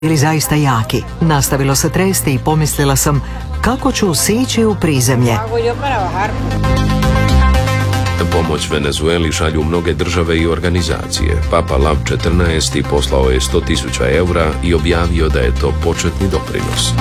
bili zaista jaki. Nastavilo se tresti i pomislila sam kako ću sići u prizemlje. Pomoć Venezueli šalju mnoge države i organizacije. Papa Lav XIV poslao je 100.000 eura i objavio da je to početni doprinos.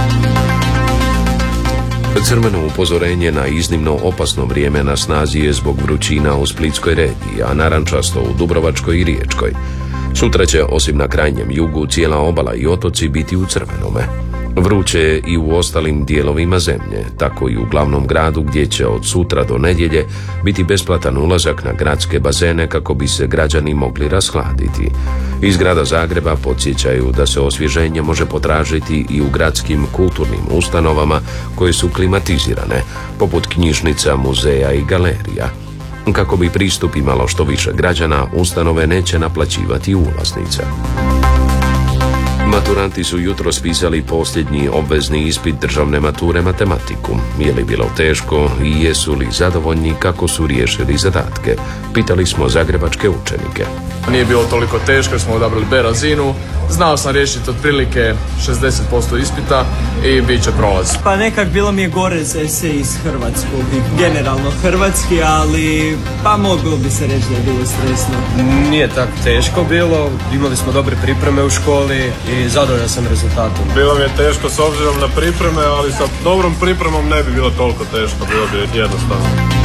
Crveno upozorenje na iznimno opasno vrijeme na snazi je zbog vrućina u Splitskoj regiji, a narančasto u Dubrovačkoj i Riječkoj. Sutra će, osim na krajnjem jugu, cijela obala i otoci biti u crvenome. Vruće je i u ostalim dijelovima zemlje, tako i u glavnom gradu gdje će od sutra do nedjelje biti besplatan ulazak na gradske bazene kako bi se građani mogli rashladiti. Iz grada Zagreba podsjećaju da se osvježenje može potražiti i u gradskim kulturnim ustanovama koje su klimatizirane, poput knjižnica, muzeja i galerija. Kako bi pristup imalo što više građana, ustanove neće naplaćivati ulaznice. Maturanti su jutros pisali posljednji obvezni ispit državne mature matematiku. Je li bilo teško i jesu li zadovoljni kako su riješili zadatke? Pitali smo zagrebačke učenike. Nije bilo toliko teško jer smo odabrali B razinu. Znao sam riješiti otprilike 60% ispita i bit će prolaz. Pa nekak bilo mi je gore za esej iz hrvatskog i generalno hrvatski, ali pa moglo bi se reći da je bilo stresno. Nije tako teško bilo, imali smo dobre pripreme u školi i zadovoljan sam rezultatom. Bilo mi je teško s obzirom na pripreme, ali sa dobrom pripremom ne bi bilo toliko teško, bilo bi jednostavno.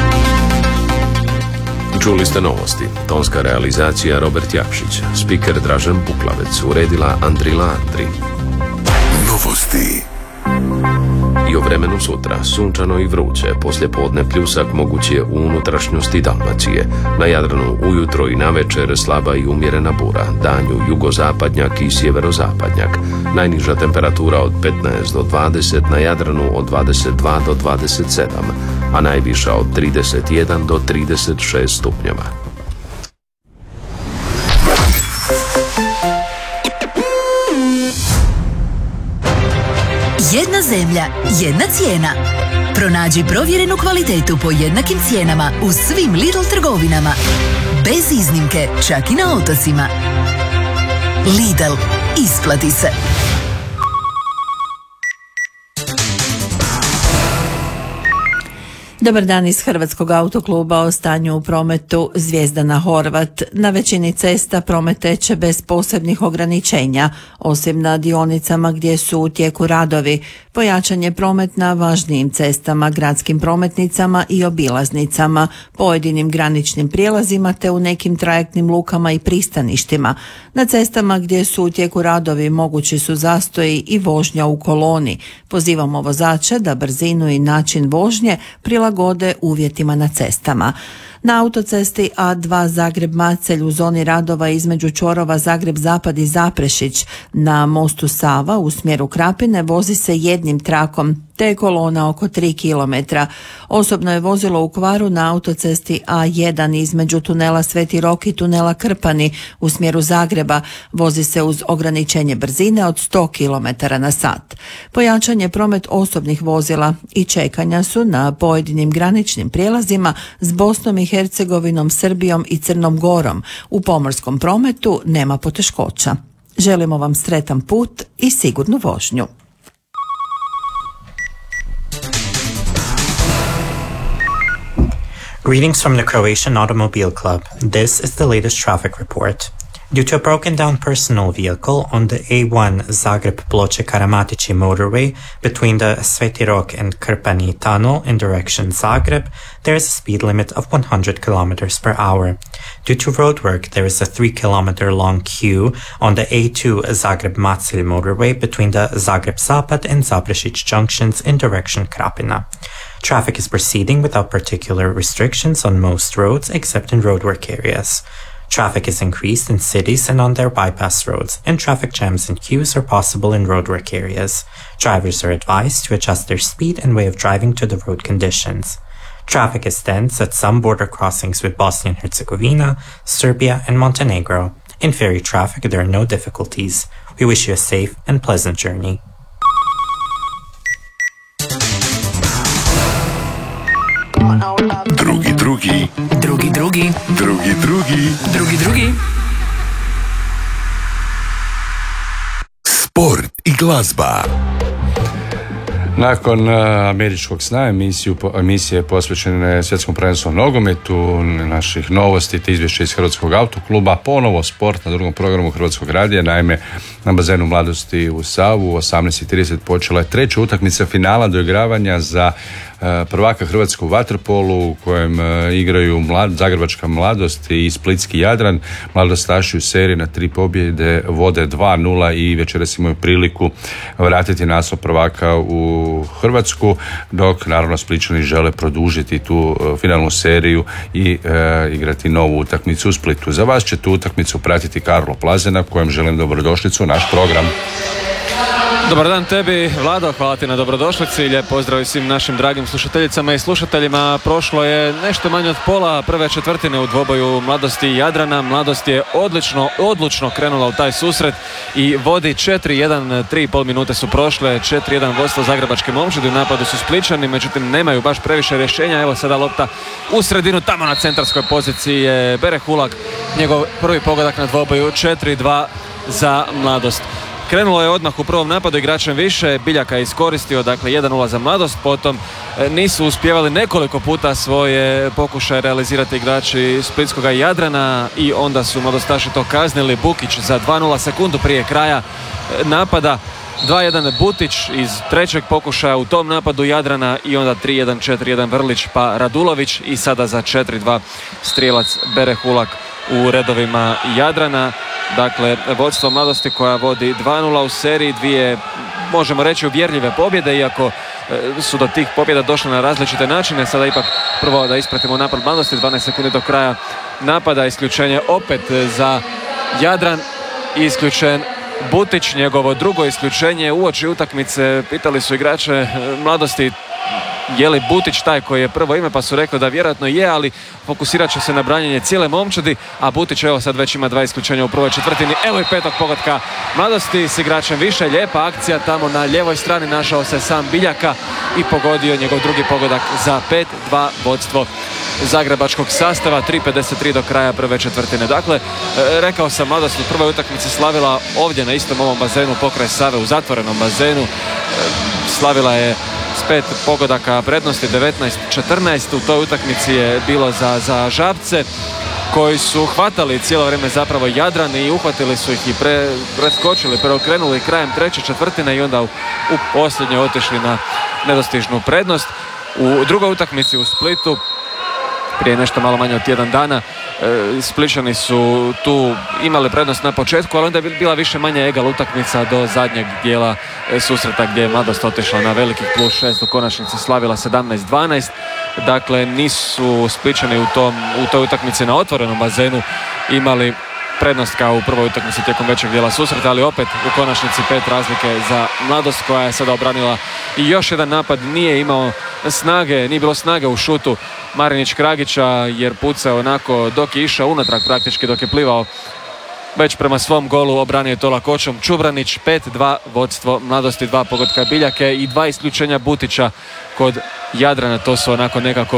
Čuli ste novosti. Tonska realizacija Robert Jakšić, spiker Dražen Puklavec, uredila Andrila Andri. Novosti. I o vremenu sutra, sunčano i vruće, poslije podne pljusak moguć je u unutrašnjosti Dalmacije. Na Jadranu ujutro i navečer slaba i umjerena bura, danju jugozapadnjak i sjeverozapadnjak. Najniža temperatura od 15 do 20, na Jadranu od 22 do 27, a najviša od 31 do 36 stupnjeva. Jedna zemlja, jedna cijena. Pronađi provjerenu kvalitetu po jednakim cijenama u svim Lidl trgovinama. Bez iznimke, čak i na otocima. Lidl, isplati se. Dobar dan iz Hrvatskog autokluba o stanju u prometu. Zvijezdana Horvat. Na većini cesta promet teče bez posebnih ograničenja, osim na dionicama gdje su u tijeku radovi. Pojačan je promet na važnijim cestama, gradskim prometnicama i obilaznicama, pojedinim graničnim prijelazima te u nekim trajektnim lukama i pristaništima. Na cestama gdje su u tijeku radovi mogući su zastoji i vožnja u koloni. Pozivamo vozače da brzinu i način vožnje prilagode uvjetima na cestama. Na autocesti A2 Zagreb-Macelj u zoni radova između čvorova Zagreb-Zapad i Zaprešić na mostu Sava u smjeru Krapine vozi se jednim trakom, te je kolona oko 3 km. Osobno je vozilo u kvaru na autocesti A1 između tunela Sveti Rok i tunela Krpani u smjeru Zagreba. Vozi se uz ograničenje brzine od 100 km na sat. Pojačan je promet osobnih vozila i čekanja su na pojedinim graničnim prijelazima s Bosnom i Hercegovinom, Srbijom i Crnom Gorom. U pomorskom prometu nema poteškoća. Želimo vam sretan put i sigurnu vožnju. Greetings from the Croatian Automobile Club. This is the latest traffic report. Due to a broken down personal vehicle on the A1 Zagreb-Ploče-Karamatići motorway between the Sveti Rok and Krpani tunnel in direction Zagreb, there is a speed limit of 100 km per hour. Due to road work, there is a 3 km long queue on the A2 Zagreb-Macelj motorway between the Zagreb-Zapad and Zaprešić junctions in direction Krapina. Traffic is proceeding without particular restrictions on most roads except in roadwork areas. Traffic is increased in cities and on their bypass roads, and traffic jams and queues are possible in roadwork areas. Drivers are advised to adjust their speed and way of driving to the road conditions. Traffic is dense at some border crossings with Bosnia and Herzegovina, Serbia, and Montenegro. In ferry traffic, there are no difficulties. We wish you a safe and pleasant journey. Drugi. Sport i glazba. Nakon američkog sna emisije posvećene svjetskom prvenstvu nogometu, naših novosti te izvješća iz Hrvatskog autokluba, ponovo sport na drugom programu Hrvatskog radija. Naime, na bazenu Mladosti u Savu u 18:30 počela je treća utakmica finala doigravanja za prvaka Hrvatskog vaterpolu u kojem igraju Zagrebačka Mladost i Splitski Jadran. Mladostaši u seriji na 3 pobjede vode 2-0 i večeras imaju priliku vratiti naslov prvaka u Hrvatsku, dok naravno Splićani žele produžiti tu finalnu seriju i igrati novu utakmicu u Splitu. Za vas će tu utakmicu pratiti Karlo Plazena, kojem želim dobrodošlicu u naš program. Dobar dan tebi, Vlado, hvala ti na dobrodošlici, lijep pozdrav i svim našim dragim slušateljicama i slušateljima. Prošlo je nešto manje od pola prve četvrtine u dvoboju Mladosti i Jadrana. Mladost je odlučno krenula u taj susret i vodi 4-1, 3,5 minute su prošle, 4-1 vodstvo Zagrebačke momčadi, u napadu su Splićani, međutim nemaju baš previše rješenja. Evo sada lopta u sredinu, tamo na centarskoj poziciji je Bere Hulak, njegov prvi pogodak na dvoboju, 4-2 za Mladost. Krenulo je odmah u prvom napadu igračem više, Biljaka je iskoristio, dakle 1-0 za Mladost, potom nisu uspjevali nekoliko puta svoje pokušaje realizirati igrači Splitskoga Jadrana i onda su mladostaši to kaznili. Bukić za 2-0 sekundu prije kraja napada, 2-1 Butić iz trećeg pokušaja u tom napadu Jadrana i onda 3-1, 4-1 Vrlić pa Radulović i sada za 4-2 strijelac Bere Hulak u redovima Jadrana. Dakle, vodstvo Mladosti koja vodi 2-0 u seriji, dvije, možemo reći, uvjerljive pobjede, iako su do tih pobjeda došle na različite načine. Sada ipak prvo da ispratimo napad Mladosti, 12 sekundi do kraja napada, isključenje opet za Jadran, isključen Butić, njegovo drugo isključenje uoči utakmice. Pitali su igrače Mladosti je li Butić taj koji je prvo ime, pa su rekli da vjerojatno je, ali fokusirat će se na branjenje cijele momčadi, a Butić evo sad već ima 2 isključenja u prvoj četvrtini. Evo i petog pogotka Mladosti s igračem više, lijepa akcija tamo na lijevoj strani, našao se sam Biljaka i pogodio njegov drugi pogodak za 5-2 vodstvo zagrebačkog sastava, 3:53 do kraja prve četvrtine. Dakle, rekao sam, Mladost u prvoj utakmici slavila ovdje na istom ovom bazenu pokraj Save, u zatvorenom bazenu. Slavila je s 5 pogodaka prednosti, 19-14. U toj utakmici je bilo za Žabce, koji su hvatali cijelo vrijeme zapravo Jadran i uhvatili su ih i preskočili, preokrenuli krajem treće četvrtine i onda u posljednje otišli na nedostižnu prednost. U drugoj utakmici u Splitu, prije nešto malo manje od tjedan dana, Splićani su tu imali prednost na početku, ali onda je bila više manje egal utakmica do zadnjeg dijela susreta gdje je Mladost otišla na velikih +6, u konačnici slavila 17-12. Dakle, nisu Splićani u toj utakmici na otvorenom bazenu imali prednost kao u prvoj utakmici tijekom većeg dijela susreta, ali opet u konačnici 5 razlike za Mladost koja je sada obranila i još jedan napad. Nije imao snage, nije bilo snage u šutu Marinić Kragića jer pucao onako dok je išao unatrag, praktički dok je plivao već prema svom golu, obranio je to lakoćom Čubranić. 5-2 vodstvo Mladosti, 2 pogotka Biljake i 2 isključenja Butića kod Jadrana. To su onako nekako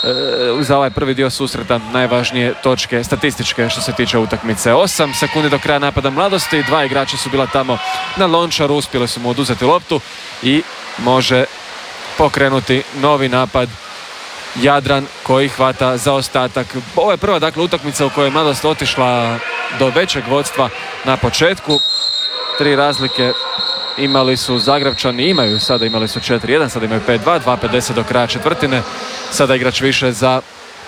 za ovaj prvi dio susreta najvažnije točke statističke što se tiče utakmice. 8 sekundi do kraja napada Mladosti, 2 igrača su bila tamo na lončaru, uspjeli su mu oduzeti loptu i može pokrenuti novi napad Jadran koji hvata zaostatak. Ovo je prva dakle utakmica u kojoj je Mladost otišla do većeg vodstva na početku. 3 razlike imali su Zagrebčani, imali su 4-1, sada imaju 5-2, 2:50 do kraja četvrtine. Sada igrač više za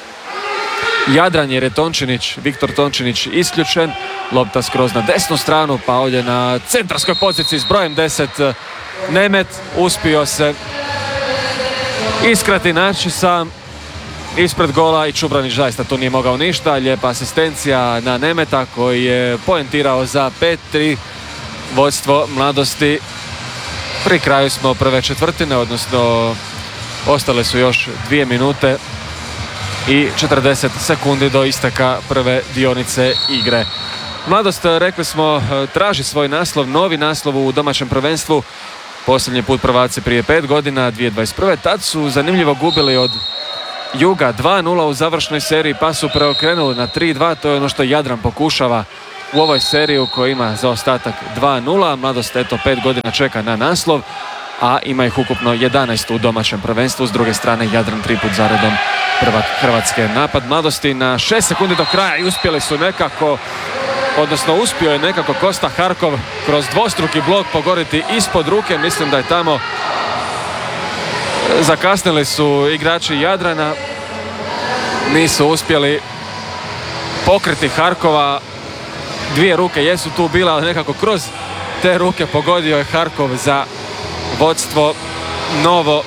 Jadran jer je Viktor Tončinić isključen. Lopta skroz na desnu stranu, pa ovdje na centarskoj poziciji s brojem 10 Nemet uspio se iskrati, naći sam ispred gola i Čubranić zaista tu nije mogao ništa. Lijepa asistencija na Nemeta koji je poentirao za 5-3 vodstvo Mladosti. Pri kraju smo prve četvrtine, odnosno ostale su još 2 minute i 40 sekundi do isteka prve dionice igre. Mladost, rekli smo, traži svoj naslov, novi naslov u domaćem prvenstvu. Posljednji put prvaci prije 5 godina, 2021. Tad su zanimljivo gubili od Juga 2-0 u završnoj seriji, pa su preokrenuli na 3-2. To je ono što Jadran pokušava u ovoj seriji u kojoj ima zaostatak 2-0. Mladost eto 5 godina čeka na naslov, a ima ih ukupno 11 u domaćem prvenstvu. S druge strane Jadran 3 put zaredom prvak Hrvatske. Napad Mladosti na 6 sekundi do kraja i uspjeli su nekako, odnosno uspio je nekako Kosta Harkov kroz dvostruki blok pogoriti ispod ruke. Mislim da je tamo zakasnili su igrači Jadrana, nisu uspjeli pokriti Harkova. Dvije ruke jesu tu bile, ali nekako kroz te ruke pogodio je Harkov za vodstvo novo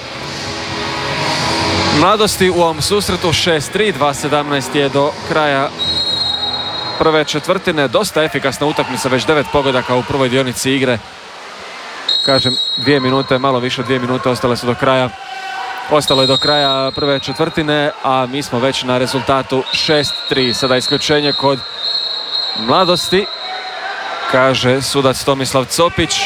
Mladosti u ovom susretu. 6-3, 2:17 je do kraja prve četvrtine. Dosta efikasna utakmica, već 9 pogodaka u prvoj dionici igre. Kažem, 2 minute, malo više od 2 minute ostale su do kraja. Ostalo je do kraja prve četvrtine, a mi smo već na rezultatu 6-3. Sada isključenje kod Mladosti, kaže sudac Tomislav Copić.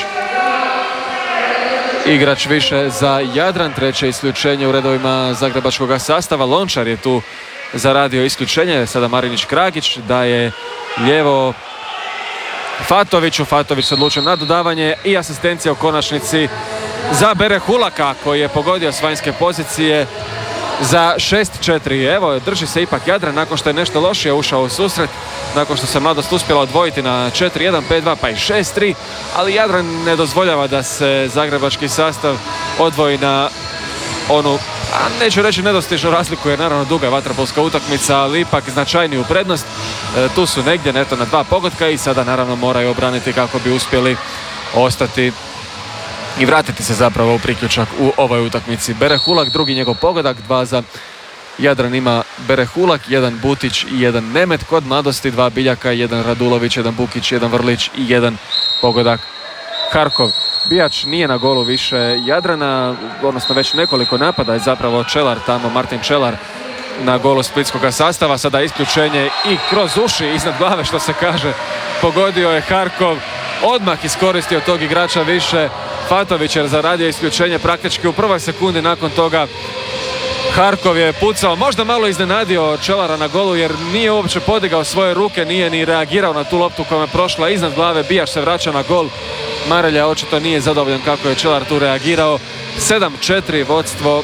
Igrač više za Jadran, treće isključenje u redovima zagrebačkog sastava. Lončar je tu zaradio isključenje, sada Marinić Kragić daje lijevo Fatoviću. Fatović se odlučio na dodavanje i asistencija u konačnici za Bere Hulaka koji je pogodio s vanjske pozicije za 6-4. Evo, drži se ipak Jadran nakon što je nešto lošije ušao u susret, nakon što se Mladost uspjela odvojiti na 4-1, 5-2 pa i 6-3, ali Jadran ne dozvoljava da se zagrebački sastav odvoji na onu, a neću reći nedostižnu razliku jer naravno duga je vaterpolska utakmica, ali ipak značajniju prednost. Tu su negdje neto na 2 pogotka i sada naravno moraju obraniti kako bi uspjeli ostati i vratiti se zapravo u priključak u ovoj utakmici. Bere Hulak, drugi njegov pogodak, 2 za Jadran ima Bere Hulak, 1 Butić i 1 Nemet. Kod Mladosti 2 Biljaka, 1 Radulović, 1 Bukić, 1 Vrlić i 1 pogodak Harkov. Bijač nije na golu više Jadrana, odnosno već nekoliko napada je zapravo Čelar tamo, Martin Čelar na golu splitskog sastava. Sada isključenje i kroz uši, iznad glave što se kaže, pogodio je Harkov. Odmah iskoristio tog igrača više Fatović jer zaradio isključenje praktički u prvoj sekundi. Nakon toga Harkov je pucao, možda malo iznenadio Čelara na golu jer nije uopće podigao svoje ruke, nije ni reagirao na tu loptu koja je prošla iznad glave. Bijaš se vraća na gol. Marelja očito nije zadovoljan kako je Čelar tu reagirao. 7-4 vodstvo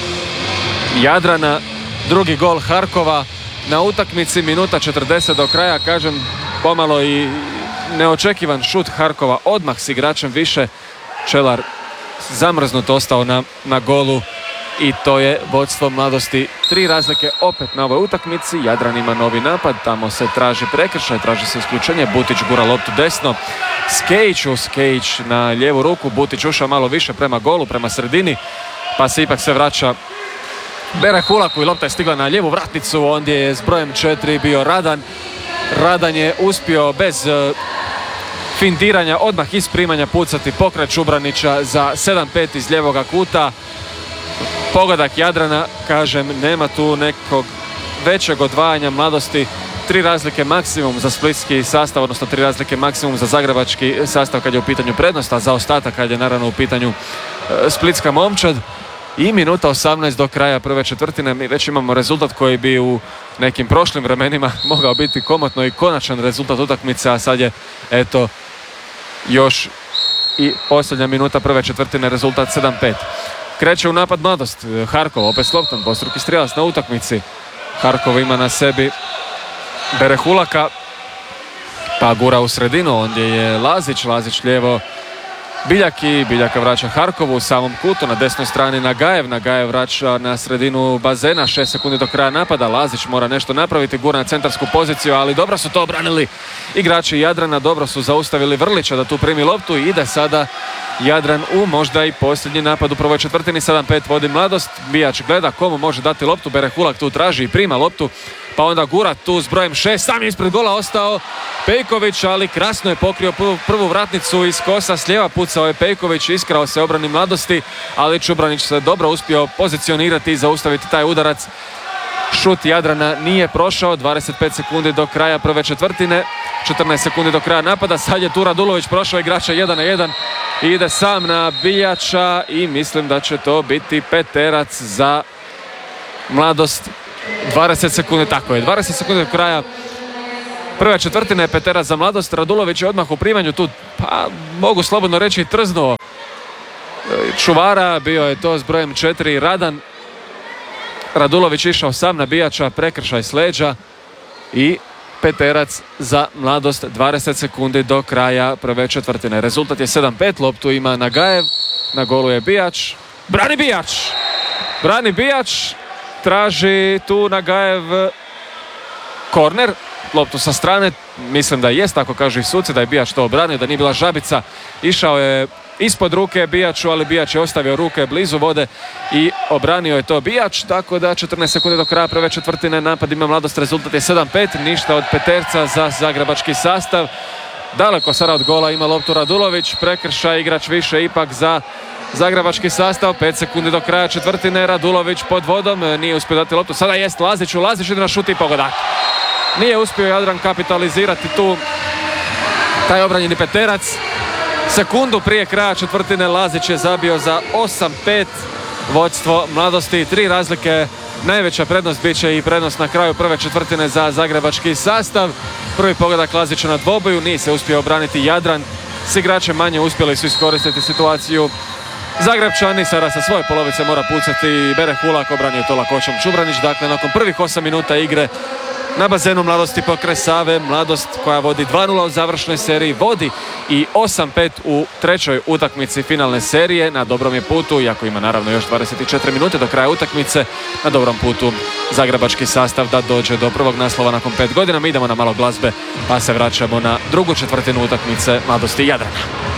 Jadrana. Drugi gol Harkova na utakmici, minuta 40 do kraja. Kažem, pomalo i neočekivan šut Harkova odmah s igračem više. Čelar zamrznut ostao na golu i to je vodstvo Mladosti. 3 razlike opet na ovoj utakmici. Jadran ima novi napad, tamo se traži prekršaj, traži se isključenje. Butić gura loptu desno, Skejić na lijevu ruku. Butić ušao malo više prema golu, prema sredini, pa se ipak sve vraća Bere Hulaku i lopta je stigla na lijevu vratnicu. Ondje je s brojem 4 bio Radan. Radan je uspio bez fintiranja odmah iz primanja pucati pokraj Čubranića za 7-5 iz lijevoga kuta. Pogodak Jadrana, kažem, nema tu nekog većeg odvajanja Mladosti. 3 razlike maksimum za splitski sastav, odnosno 3 razlike maksimum za zagrebački sastav kad je u pitanju prednost, a za ostatak kad je naravno u pitanju splitska momčad. I minuta 18 do kraja prve četvrtine. Mi već imamo rezultat koji bi u nekim prošlim vremenima mogao biti komotno i konačan rezultat utakmice, a sad je eto još i posljednja minuta prve četvrtine, rezultat 7-5. Kreće u napad Mladost. Harkov opet s loptom, dvostruki strijelac na utakmici. Harkov ima na sebi Bere Hulaka, pa gura u sredinu, ondje je Lazić lijevo Biljak i Biljaka vraća Harkovu u samom kutu, na desnoj strani Nagajev vraća na sredinu bazena, 6 sekundi do kraja napada. Lazić mora nešto napraviti, gura na centarsku poziciju, ali dobro su to obranili igrači Jadrana, dobro su zaustavili Vrlića da tu primi loptu i ide sada Jadran u možda i posljednji napad u prvoj četvrtini. 7-5 vodi Mladost. Bijač gleda komu može dati loptu, Bere Hulak tu traži i prima loptu, pa onda gura tu s brojem 6, sam je ispred gola ostao Pejković, ali krasno je pokrio prvu vratnicu iz kosa, s lijeva pucao je Pejković, iskrao se obrani Mladosti, ali Čubranić se dobro uspio pozicionirati i zaustaviti taj udarac. Šut Jadrana nije prošao. 25 sekundi do kraja prve četvrtine, 14 sekundi do kraja napada. Sad je tu Radulović prošao igrača 1-1 i ide sam na Biljača i mislim da će to biti peterac za Mladost. 20 sekundi, tako je, 20 sekundi do kraja prve četvrtine Peterac za Mladost. Radulović je odmah u primanju tu, pa mogu slobodno reći, trznuo čuvara, bio je to s brojem 4 Radan. Radulović išao sam na bijača, prekršaj s leđa i Peterac za Mladost, 20 sekundi do kraja prve četvrtine. Rezultat je 7-5, loptu ima Nagajev, na golu je Bijač. Brani Bijač, traži tu Nagajev korner, loptu sa strane, mislim da jest, tako kažu i suci, da je Bijač to obranio, da nije bila žabica, išao je ispod ruke Bijaču, ali Bijač je ostavio ruke blizu vode i obranio je to Bijač, tako da 14 sekundi do kraja prve četvrtine, napad ima Mladost, rezultat je 7-5, ništa od Peterca za zagrebački sastav. Daleko sada od gola ima loptu Radulović, prekršaj, igrač više ipak za zagrebački sastav, 5 sekundi do kraja četvrtine, Radulović pod vodom, nije uspio dati loptu, sada jest Lazić ide na šut i pogodak. Nije uspio Jadran kapitalizirati tu taj obranjeni Peterac. Sekundu prije kraja četvrtine Lazić je zabio za 8-5, vodstvo Mladosti, 3 razlike. Najveća prednost bit će i prednost na kraju prve četvrtine za zagrebački sastav. Prvi pogodak Lazića na dvoboju, nije se uspio obraniti Jadran. S igračem manje uspjeli su iskoristiti situaciju Zagrebčani. Sada sa svoje polovice mora pucati Bere Hulak, obranio to lakoćom Čubranić. Dakle, nakon prvih 8 minuta igre na bazenu Mladosti pokraj Save, Mladost koja vodi 2-0 u završnoj seriji, vodi i 8-5 u trećoj utakmici finalne serije. Na dobrom je putu, iako ima naravno još 24 minute do kraja utakmice, na dobrom putu zagrebački sastav da dođe do prvog naslova nakon 5 godina. Mi idemo na malo glazbe pa se vraćamo na drugu četvrtinu utakmice Mladosti i Jadrana.